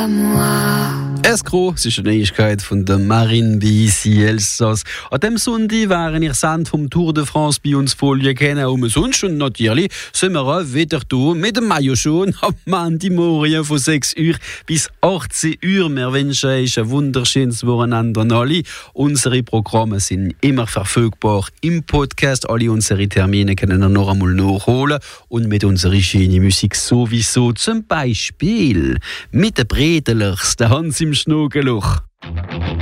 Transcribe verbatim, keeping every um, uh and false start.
à moi. Eskro ist eine Neuigkeit von der Marine B C Elsass. An dem Sonntag waren ihr Sand vom Tour de France bei uns Folie kennen. Und sonst und natürlich sind wir auch wieder hier mit dem Maillot schon am Montagmorgen von sechs Uhr bis achtzehn Uhr. Wir wünschen euch ein wunderschönes Wochenende an alle. Unsere Programme sind immer verfügbar im Podcast. Alle unsere Termine können ihr noch einmal nachholen. Und mit unserer schönen Musik sowieso. Zum Beispiel mit den Bredelers, der Hans im Schnuckeloch.